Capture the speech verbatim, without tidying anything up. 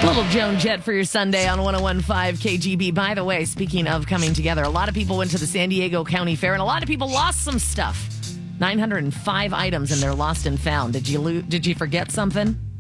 Little Joan Jett for your Sunday on one oh one point five K G B. By the way, speaking of coming together, a lot of people went to the San Diego County Fair, and a lot of people lost some stuff. nine hundred five items, and they're lost and found. Did you lo- Did you forget something?